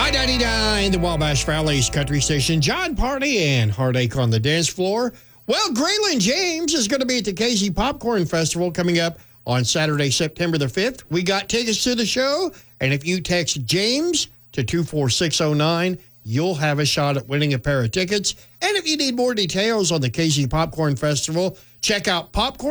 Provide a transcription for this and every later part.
I-99, the Wabash Valley's country station. John Party and Heartache on the dance floor. Well, Graylin James is going to be at the KZ Popcorn Festival coming up on Saturday, September the 5th. We got tickets to the show, and if you text James to 24609, you'll have a shot at winning a pair of tickets. And if you need more details on the KZ Popcorn Festival, check out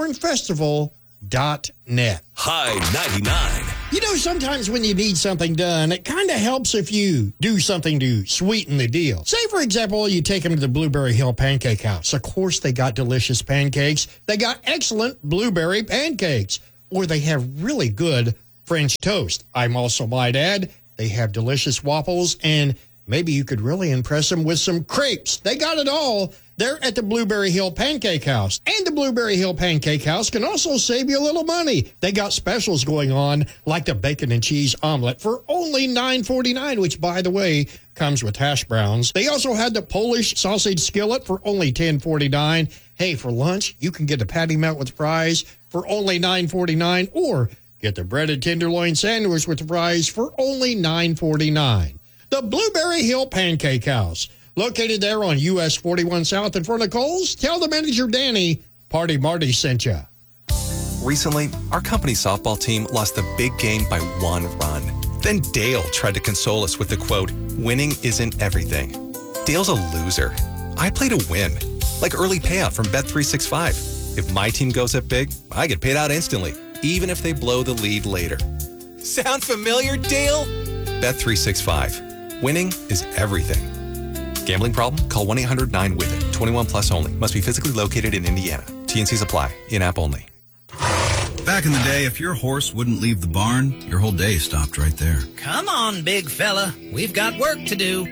popcornfestival.net. High 99. You know, sometimes when you need something done, it kind of helps if you do something to sweeten the deal. Say, for example, you take them to the Blueberry Hill Pancake House. Of course, they got delicious pancakes. They got excellent blueberry pancakes. Or they have really good French toast. I'm also might add, they have delicious waffles, and maybe you could really impress them with some crepes. They got it all. They're at the Blueberry Hill Pancake House. And the Blueberry Hill Pancake House can also save you a little money. They got specials going on, like the bacon and cheese omelet for only $9.49, which, by the way, comes with hash browns. They also had the Polish sausage skillet for only $10.49. Hey, for lunch, you can get a patty melt with fries for only $9.49, or get the breaded tenderloin sandwich with fries for only $9.49. The Blueberry Hill Pancake House, located there on US 41 South in front of Kohl's. Tell the manager, Danny, Party Marty sent you. Recently, our company softball team lost a big game by 1 run. Then Dale tried to console us with the quote, "Winning isn't everything." Dale's a loser. I play to win, like early payout from Bet365. If my team goes up big, I get paid out instantly, even if they blow the lead later. Sound familiar, Dale? Bet365. Winning is everything. Gambling problem? Call 1-800-9-WITH-IT. 21 plus only. Must be physically located in Indiana. T&Cs apply. In-app only. Back in the day, if your horse wouldn't leave the barn, your whole day stopped right there. Come on, big fella. We've got work to do.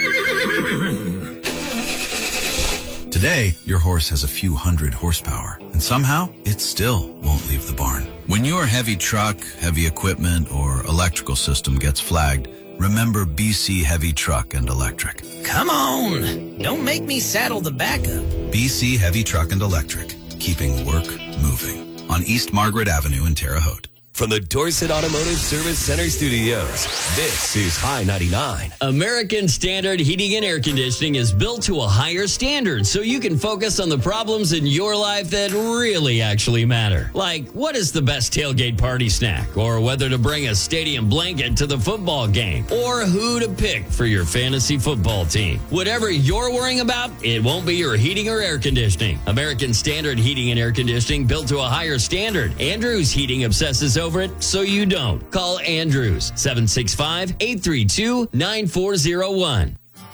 Today, your horse has a few hundred horsepower, and somehow it still won't leave the barn. When your heavy truck, heavy equipment, or electrical system gets flagged, remember BC Heavy Truck and Electric. Come on. Don't make me saddle the backup. BC Heavy Truck and Electric, keeping work moving. On East Margaret Avenue in Terre Haute. From the Dorset Automotive Service Center Studios, this is High 99. American Standard Heating and Air Conditioning is built to a higher standard so you can focus on the problems in your life that really actually matter. Like, what is the best tailgate party snack? Or whether to bring a stadium blanket to the football game? Or who to pick for your fantasy football team? Whatever you're worrying about, it won't be your heating or air conditioning. American Standard Heating and Air Conditioning, built to a higher standard. Andrews Heating obsesses over it so you don't. Call Andrews, 765-832-9401.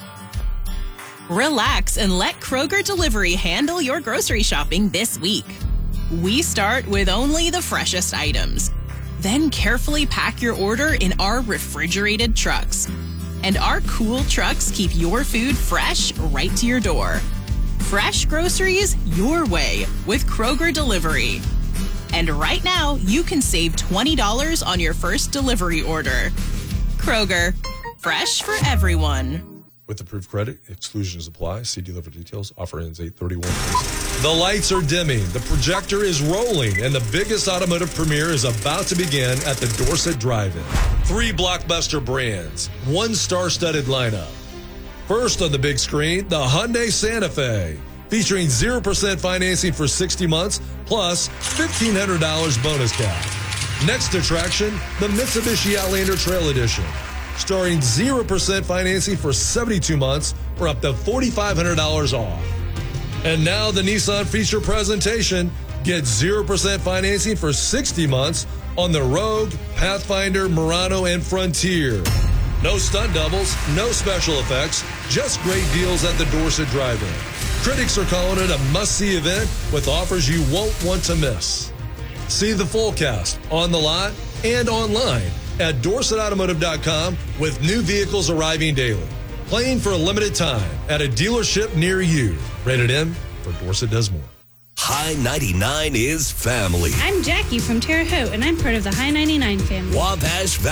Relax and let Kroger Delivery handle your grocery shopping this week. We start with only the freshest items. Then carefully pack your order in our refrigerated trucks. And our cool trucks keep your food fresh right to your door. Fresh groceries your way with Kroger Delivery. And right now, you can save $20 on your first delivery order. Kroger, fresh for everyone. With approved credit, exclusions apply. See dealer for details. Offer ends 8/31. The lights are dimming, the projector is rolling, and the biggest automotive premiere is about to begin at the Dorset Drive-In. 3 blockbuster brands, 1 star-studded lineup. First on the big screen, the Hyundai Santa Fe, featuring 0% financing for 60 months, plus $1,500 bonus cash. Next attraction, the Mitsubishi Outlander Trail Edition, starring 0% financing for 72 months for up to $4,500 off. And now the Nissan feature presentation. Get 0% financing for 60 months on the Rogue, Pathfinder, Murano, and Frontier. No stunt doubles, no special effects, just great deals at the Dorset Drive-In. Critics are calling it a must-see event with offers you won't want to miss. See the full cast on the lot and online at DorsetAutomotive.com with new vehicles arriving daily. Playing for a limited time at a dealership near you. Rated M for Dorset Does More. High 99 is family. I'm Jackie from Terre Haute, and I'm part of the High 99 family. Wabash Valley.